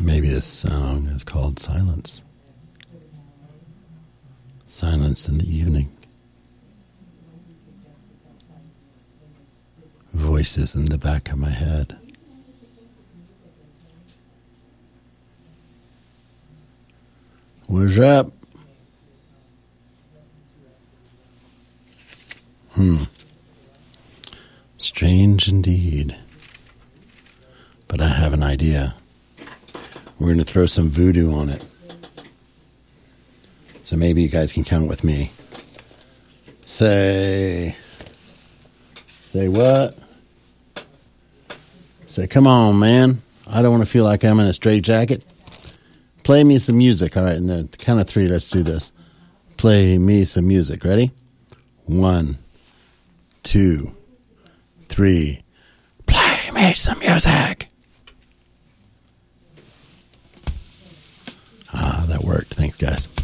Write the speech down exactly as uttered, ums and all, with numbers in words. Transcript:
Maybe this song is called Silence. Silence in the evening. Voices in the back of my head. What's up? Hmm. Strange indeed. But I have an idea. We're going to throw some voodoo on it. So maybe you guys can count with me. Say... Say what? Say, come on, man. I don't want to feel like I'm in a straitjacket. Play me some music. All right, and the count of three, let's do this. Play me some music. Ready? One, two, three. Play me some music. Ah, that worked. Thanks, guys.